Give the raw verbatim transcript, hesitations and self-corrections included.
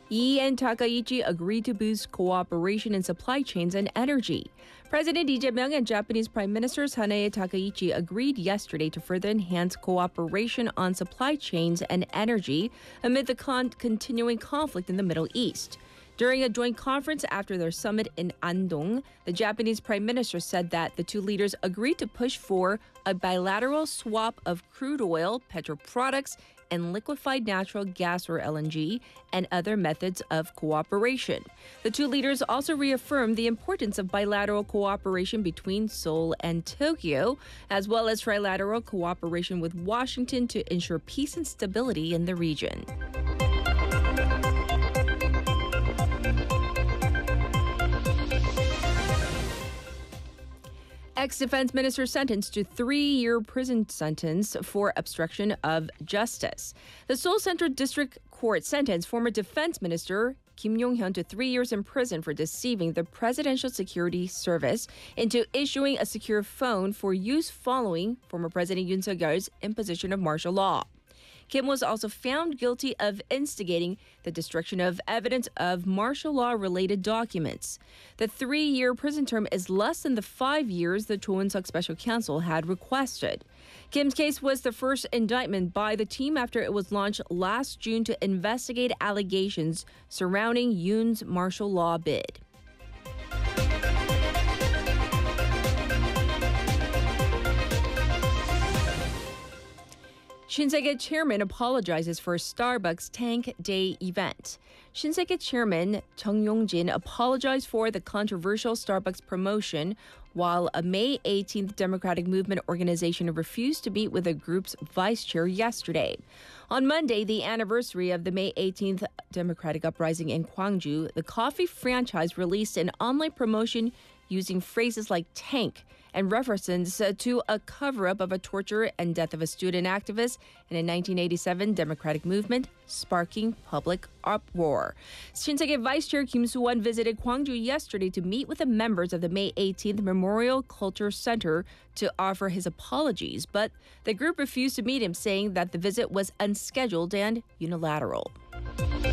Yi and Takaichi agreed to boost cooperation in supply chains and energy. President Lee Jae-myung and Japanese Prime Minister Sanae Takaichi agreed yesterday to further enhance cooperation on supply chains and energy amid the con- continuing conflict in the Middle East. During a joint conference after their summit in Andong, the Japanese Prime Minister said that the two leaders agreed to push for a bilateral swap of crude oil, petroproducts, and liquefied natural gas or L N G and other methods of cooperation. The two leaders also reaffirmed the importance of bilateral cooperation between Seoul and Tokyo, as well as trilateral cooperation with Washington to ensure peace and stability in the region. Ex-defense minister sentenced to three-year prison sentence for obstruction of justice. The Seoul Central District Court sentenced former defense minister Kim Yong-hyun to three years in prison for deceiving the Presidential Security Service into issuing a secure phone for use following former President Yoon Suk-yeol's imposition of martial law. Kim was also found guilty of instigating the destruction of evidence of martial law-related documents. The three-year prison term is less than the five years the Cho In-suk Special Counsel had requested. Kim's case was the first indictment by the team after it was launched last June to investigate allegations surrounding Yoon's martial law bid. Shinsegae chairman apologizes for Starbucks Tank Day event. Shinsegae chairman Chung Yong-jin apologized for the controversial Starbucks promotion, while a May eighteenth Democratic Movement organization refused to meet with the group's vice chair yesterday. On Monday, the anniversary of the May eighteenth Democratic uprising in Gwangju, the coffee franchise released an online promotion using phrases like tank and references to a cover-up of a torture and death of a student activist in a nineteen eighty-seven Democratic movement, sparking public uproar. Shinsegae Vice Chair Kim Soo-won visited Gwangju yesterday to meet with the members of the May eighteenth Memorial Culture Center to offer his apologies, but the group refused to meet him, saying that the visit was unscheduled and unilateral.